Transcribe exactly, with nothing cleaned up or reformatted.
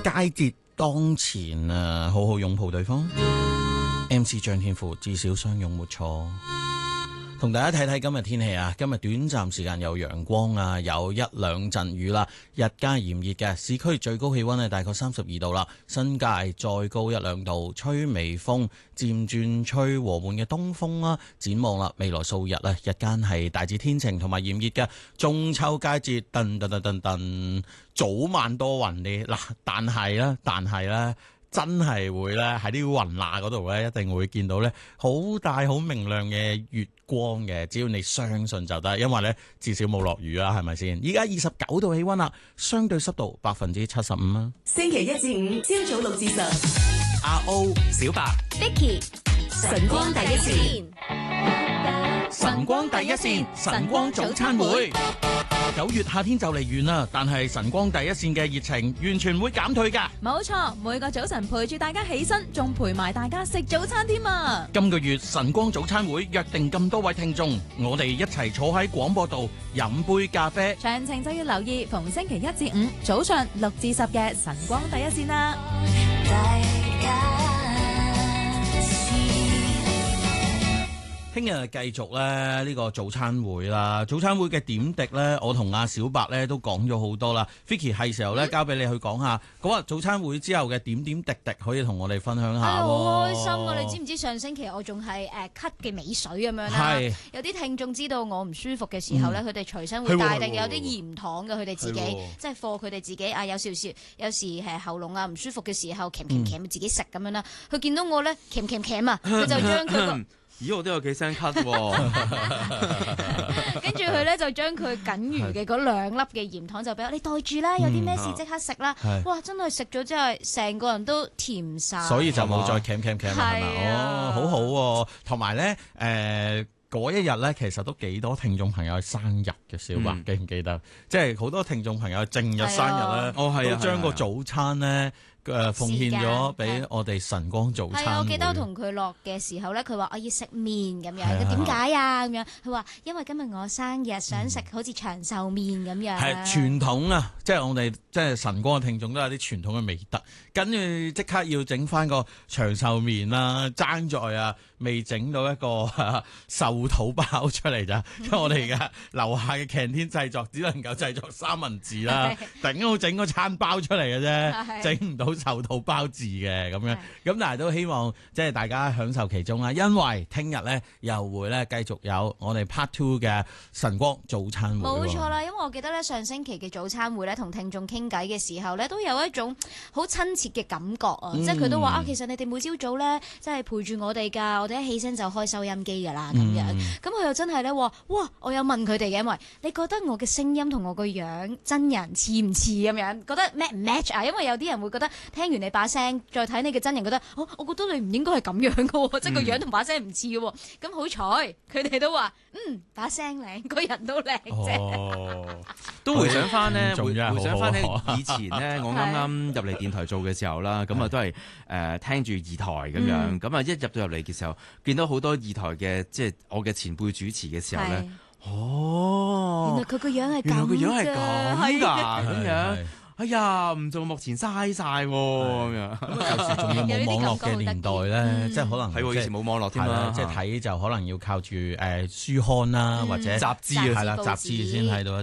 佳節當前啊，好好擁抱對方。M C 張天賦，至少相擁沒錯。同大家睇睇今日天氣啊，今日短暫時間有陽光啊，有一兩陣雨啦，日間炎熱嘅，市區最高氣溫係大概三十二度啦，新界再高一兩度，吹微風，漸轉吹和緩嘅東風啦。展望啦，未來數日啊，日間係大致天晴同埋炎熱嘅，中秋佳節，噔噔噔噔噔，早晚多雲啲嗱，但係咧，但係咧。真係會咧喺啲雲罅嗰度咧，一定會見到咧好大好明亮嘅月光嘅。只要你相信就得，因為咧至少冇落雨啦，係咪先？依家二十九度氣溫啦，相對濕度百分之七十五啊。 星期一至五朝早六至十， 阿 O 小白 Vicky 晨光第一線， 晨光第一線，晨光早餐會。九月夏天就嚟完啦，但係晨光第一線嘅熱情完全唔會減退㗎。 冇錯，每個早晨陪住大家起身，仲陪埋大家食早餐添啊！ 今個月晨光早餐會約定咁多位聽眾，我哋一齊坐喺廣播度飲杯咖啡。 詳情就要留意逢星期一至五早上六至十嘅晨光第一線啦。 聽日繼續咧呢個早餐會啦，早餐會嘅點滴咧，我同阿小白咧都講咗好多啦。Vicky 係時候咧交俾你去講下嗰日早餐會之後嘅點點滴滴，可以同我哋分享下。 好開心啊！你知唔知上星期我仲係誒咳嘅尾水咁樣啦？有啲聽眾知道我唔舒服嘅時候咧，佢哋隨身會帶定有啲鹽糖嘅，佢哋自己即係貨佢哋自己啊，有少少有時係喉嚨啊唔舒服嘅時候，鉗鉗鉗自己食咁樣啦。佢見到我咧鉗鉗鉗啊，佢就將佢個咦，我都有幾聲咳喎， 跟住佢咧就將佢僅餘嘅嗰兩粒嘅鹽糖就俾我，你袋住啦，有啲咩事即刻食啦。哇，真係食咗之後，成個人都甜晒， 所以就冇再 cam cam cam 啦，係咪？哦，好好喎，同埋咧誒嗰一日咧，其實都幾多聽眾朋友生日嘅，小白記唔記得？即係好多聽眾朋友正日生日咧， 哦係啊， 都將個早餐咧。誒奉獻咗俾我哋晨光早餐會。 係，我記得我同佢落嘅時候咧，佢話我要食麵咁樣，點解啊？咁樣佢話因為今日我生日，想食好似長壽麵咁樣。 係傳統啊，即係我哋即係晨光嘅聽眾都有啲傳統嘅美德，跟住即刻要整翻個長壽麵啦，爭在啊未整到一個壽肚包出嚟咋，因為我哋而家樓下嘅 canteen 製作只能夠製作三文治啦，頂好整個餐包出嚟嘅啫，整唔到壽肚包治嘅咁樣，咁但係都希望即係大家享受其中啦，因為聽日咧又會咧繼續有我哋 part two 嘅晨光早餐會。 冇錯啦，因為我記得咧上星期嘅早餐會咧同聽眾傾偈嘅時候咧，都有一種好親切嘅感覺啊！嗯、即係佢都話啊，其實你哋每朝早咧即係陪住我哋㗎，我哋一起身就開收音機㗎啦咁樣。咁佢、嗯、又真係咧話，哇！我有問佢哋嘅，因為你覺得我嘅聲音同我個樣真人似唔似咁樣？覺得 match 唔 match 啊？因為有啲人會覺得。聽完你把聲，再睇你嘅真人，覺得，哦，我覺得你唔應該係咁樣嘅喎，即係個樣同把聲唔似嘅喎。咁好彩，佢哋都話，嗯，把聲靚，個人都靚啫。 哦，都回想翻呢，回回想翻呢以前呢，我啱啱入嚟電台做嘅時候啦，咁啊都係誒聽住二台咁樣，咁啊一入到入嚟嘅時候，見到好多二台嘅即係我嘅前輩主持嘅時候咧，哦， 原來佢個樣係咁， 原來個樣係咁㗎，咁樣。 係哎呀，唔做目前嘥晒喎咁樣， 有時仲要冇網絡嘅年代咧，嗯、即係可能係以前冇網絡添啦， 即係睇就可能要靠住誒書刊啦，或者雜誌係啦，雜誌先睇到一